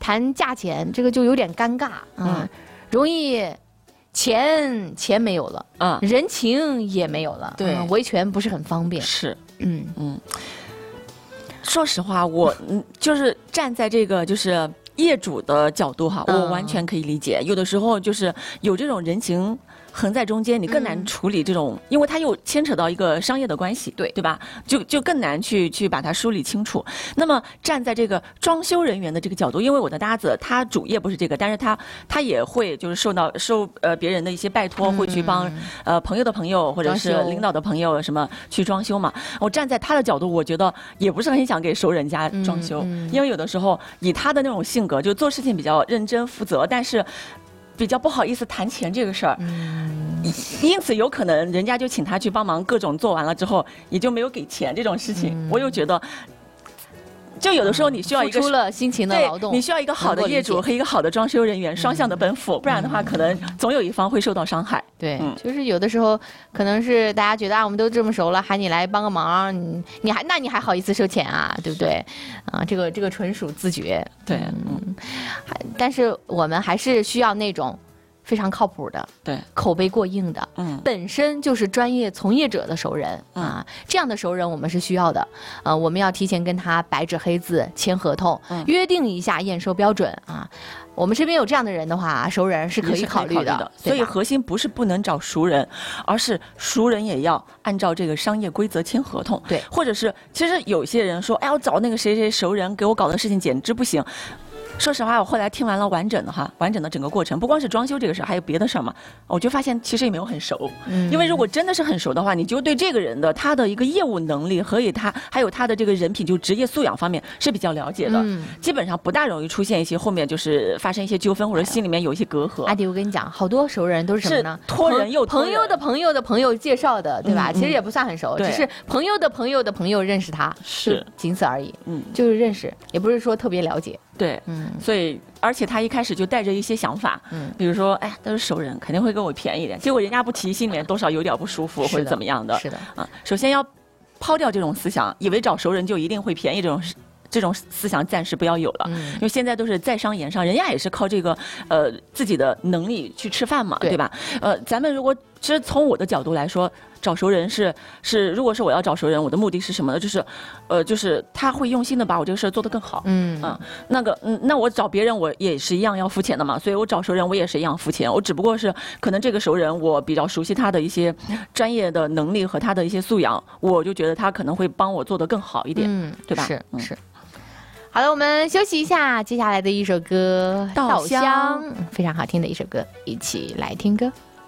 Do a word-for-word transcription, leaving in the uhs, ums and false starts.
谈价钱，这个就有点尴尬，嗯，嗯容易钱钱没有了，嗯，人情也没有了，对，嗯、维权不是很方便， 是，嗯嗯。说实话，我嗯就是站在这个就是业主的角度哈，我完全可以理解，有的时候就是有这种人情横在中间，你更难处理这种，嗯、因为它又牵扯到一个商业的关系，对对吧？就就更难去去把它梳理清楚。那么站在这个装修人员的这个角度，因为我的搭子他主业不是这个，但是他他也会就是受到受呃别人的一些拜托，会去帮、嗯、呃朋友的朋友或者是领导的朋友什么去装修嘛。我站在他的角度，我觉得也不是很想给熟人家装修，嗯嗯、因为有的时候以他的那种性格，就做事情比较认真负责，但是比较不好意思谈钱这个事儿，嗯，因此有可能人家就请他去帮忙，各种做完了之后也就没有给钱这种事情，嗯、我又觉得。就有的时候你需要一个付出了辛勤的劳动， 你需要一个好的业主和一个好的装修人员双向的奔赴，不然的话可能总有一方会受到伤害。 对，嗯、就是有的时候可能是大家觉得啊，我们都这么熟了，喊你来帮个忙，你你还那你还好意思收钱啊，对不对？啊，这个这个纯属自觉。 对， 嗯，但是我们还是需要那种非常靠谱的， 对， 口碑过硬的，嗯，本身就是专业从业者的熟人、嗯、啊，这样的熟人我们是需要的，呃，我们要提前跟他白纸黑字签合同，嗯、约定一下验收标准啊。我们身边有这样的人的话，熟人是可以考虑的。的所以核心不是不能找熟人，而是熟人也要按照这个商业规则签合同。 对， 或者是其实有些人说，哎，我找那个谁谁熟人给我搞的事情简直不行。说实话，我后来听完了完整的哈，完整的整个过程，不光是装修这个事儿，还有别的事儿嘛，我就发现其实也没有很熟。嗯，因为如果真的是很熟的话，你就对这个人的他的一个业务能力和以他还有他的这个人品，就职业素养方面是比较了解的。嗯，基本上不大容易出现一些后面就是发生一些纠纷或者心里面有一些隔阂。 阿迪，我跟你讲，好多熟人都是什么呢？ 托人又托人， 朋友的朋友的朋友介绍的，对吧？嗯、其实也不算很熟，只是朋友的朋友的朋友认识他， 是仅此而已。嗯，就是认识，也不是说特别了解。 对，嗯，所以而且他一开始就带着一些想法，嗯，比如说，哎，都是熟人，肯定会给我便宜点，结果人家不提，心里面多少有点不舒服或者怎么样的， 是的， 啊，首先要抛掉这种思想，以为找熟人就一定会便宜这种。这种思想暂时不要有了，嗯、因为现在都是在商言商，人家也是靠这个呃自己的能力去吃饭嘛， 对, 对吧？呃，咱们如果其实从我的角度来说，找熟人是是，如果是我要找熟人，我的目的是什么呢？就是，呃，就是他会用心的把我这个事儿做得更好，嗯啊，那个嗯，那我找别人我也是一样要付钱的嘛，所以我找熟人我也是一样付钱，我只不过是可能这个熟人我比较熟悉他的一些专业的能力和他的一些素养，我就觉得他可能会帮我做得更好一点，嗯，对吧？ 是是。嗯好了，我们休息一下，接下来的一首歌《稻香》，非常好听的一首歌，一起来听歌。